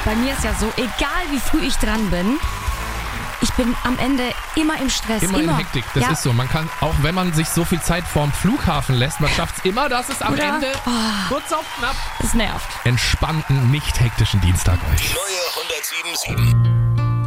Bei mir ist ja so, egal wie früh ich dran bin, ich bin am Ende immer im Stress. Immer in Hektik, das Ja. ist so. Man kann, auch wenn man sich so viel Zeit vorm Flughafen lässt, man schafft es immer, dass es am Oder? Ende kurz auf knapp Das nervt. entspannten, nicht hektischen Dienstag euch. Neue 107.7.